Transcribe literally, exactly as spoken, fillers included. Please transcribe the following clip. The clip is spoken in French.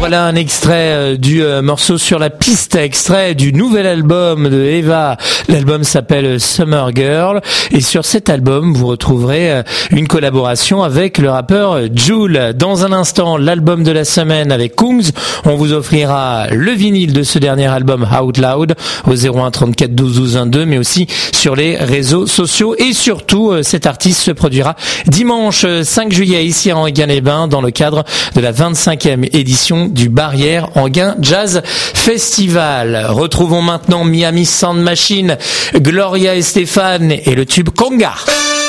Voilà un extrait du euh, morceau Sur la piste, extrait du nouvel album de Eva. L'album s'appelle Summer Girl et sur cet album vous retrouverez euh, une collaboration avec le rappeur Jul. Dans un instant, l'album de la semaine avec Kungs. On vous offrira le vinyle de ce dernier album Out Loud au zéro un trente-quatre douze douze vingt-deux, mais aussi sur les réseaux sociaux. Et surtout, euh, cet artiste se produira dimanche cinq juillet ici à Enghien-les-Bains dans le cadre de la vingt-cinquième édition du Barrière Enghien Jazz Festival. Retrouvons maintenant Miami Sound Machine, Gloria Estefan et le tube Conga.